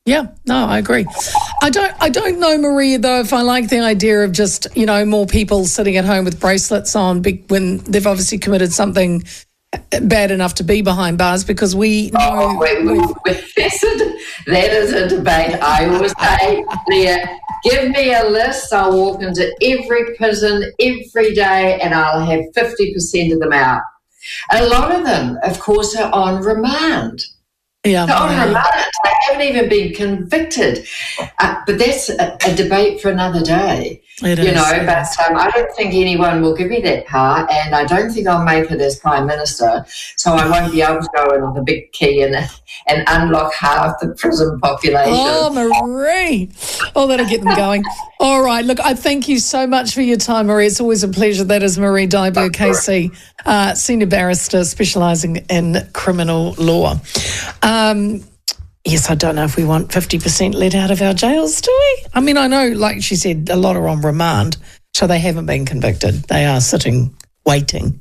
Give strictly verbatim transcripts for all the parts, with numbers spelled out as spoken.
Yeah, no, I agree. I don't I don't know, Maria, though, if I like the idea of just, you know, more people sitting at home with bracelets on big, when they've obviously committed something bad enough to be behind bars, because we know... Oh, we, we, we, that's a, that is a debate. I always say, Leah, give me a list. I'll walk into every prison every day and I'll have fifty percent of them out. A lot of them, of course, are on remand. Yeah, They're on remand. They haven't even been convicted. Uh, but that's a, a debate for another day. It you is, know, it but is. um, I don't think anyone will give me that power, and I don't think I'll make it as Prime Minister, so I won't be able to go in with a big key and, and unlock half the prison population. Oh, Marie. Oh, that'll get them going. All right. Look, I thank you so much for your time, Marie. It's always a pleasure. That is Marie Dyberg, K C, uh, senior barrister specialising in criminal law. Um, yes, I don't know if we want fifty percent let out of our jails, do we? I mean, I know, like she said, a lot are on remand, so they haven't been convicted. They are sitting, waiting.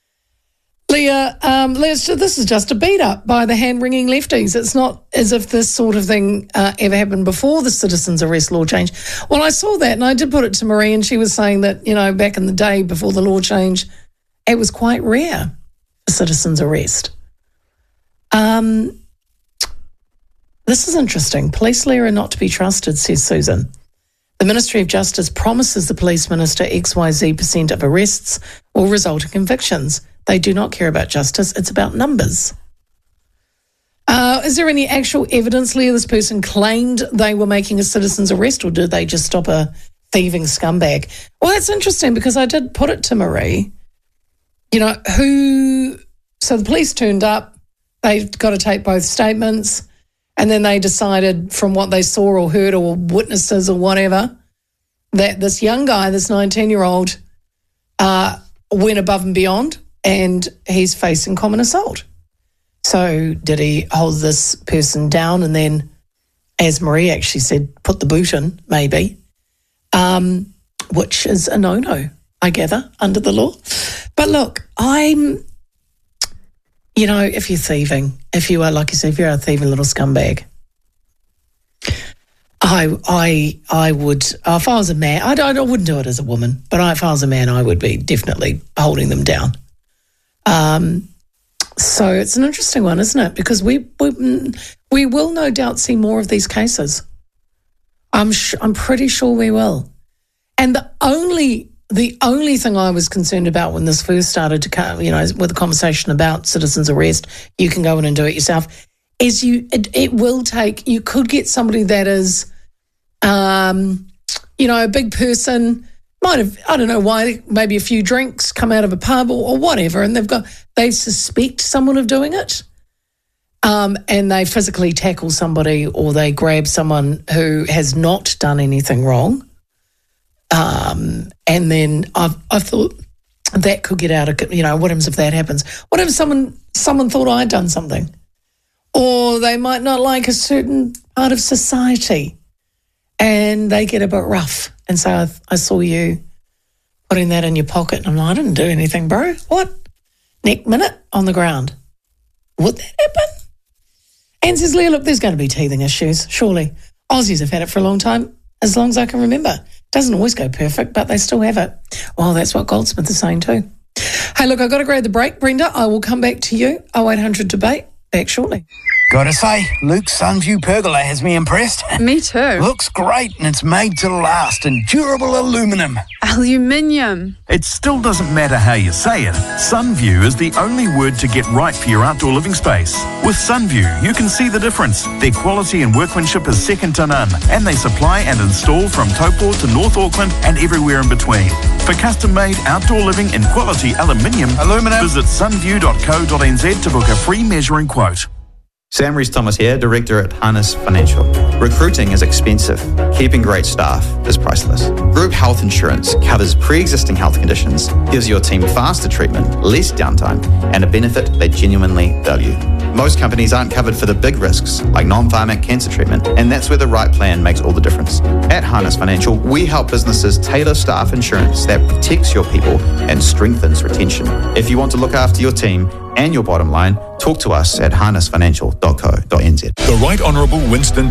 Leah, um, Leah, so this is just a beat-up by the hand-wringing lefties. It's not as if this sort of thing uh, ever happened before the citizens' arrest law change. Well, I saw that, and I did put it to Marie, and she was saying that, you know, back in the day before the law change, it was quite rare, a citizen's arrest. Um, this is interesting. Police, Leah, are not to be trusted, says Susan. The Ministry of Justice promises the Police Minister X Y Z percent of arrests will result in convictions. They do not care about justice. It's about numbers. Uh, is there any actual evidence, Leah, this person claimed they were making a citizen's arrest, or did they just stop a thieving scumbag? Well, that's interesting, because I did put it to Marie, you know, who... So the police turned up, they got to take both statements, and then they decided from what they saw or heard or witnesses or whatever that this young guy, this nineteen-year-old, uh, went above and beyond, and he's facing common assault. So did he hold this person down and then, as Marie actually said, put the boot in, maybe, um, which is a no-no, I gather, under the law. But look, I'm, you know, if you're thieving, if you are, like you said, if you're a thieving little scumbag, I I I would, if I was a man, I, I wouldn't do it as a woman, but I, if I was a man, I would be definitely holding them down. Um, so it's an interesting one, isn't it? Because we we, we will no doubt see more of these cases. I'm sh- I'm pretty sure we will. And the only the only thing I was concerned about when this first started to come, you know, with the conversation about citizen's arrest, you can go in and do it yourself, is you it, it will take, you could get somebody that is, um, you know, a big person, might have, I don't know why, maybe a few drinks, come out of a pub or, or whatever, and they've got, they suspect someone of doing it, um, and they physically tackle somebody or they grab someone who has not done anything wrong. Um, and then I've, I thought that could get out of, you know, what happens if that happens? What if someone someone thought I'd done something? Or they might not like a certain part of society and they get a bit rough. And so I, I saw you putting that in your pocket and I'm like, I didn't do anything, bro. What? Next minute on the ground. Would that happen? And says, Leah, look, there's going to be teething issues, surely. Aussies have had it for a long time, as long as I can remember. Doesn't always go perfect, but they still have it. Well, that's what Goldsmith is saying too. Hey, look, I've got to grab the break, Brenda. I will come back to you. oh eight hundred debate, back shortly. Gotta say, Luke's Sunview pergola has me impressed. Me too. Looks great and it's made to last in durable aluminum. Aluminium. It still doesn't matter how you say it. Sunview is the only word to get right for your outdoor living space. With Sunview, you can see the difference. Their quality and workmanship is second to none, and they supply and install from Taupo to North Auckland and everywhere in between. For custom-made outdoor living in quality aluminium, Aluminum. visit sunview dot co dot n z to book a free measuring quote. Sam Rees-Thomas here, Director at Harness Financial. Recruiting is expensive. Keeping great staff is priceless. Group health insurance covers pre-existing health conditions, gives your team faster treatment, less downtime, and a benefit they genuinely value. Most companies aren't covered for the big risks, like non-pharmac cancer treatment, and that's where the right plan makes all the difference. At Harness Financial, we help businesses tailor staff insurance that protects your people and strengthens retention. If you want to look after your team and your bottom line, talk to us at harness financial dot co dot n z. The Right Honourable Winston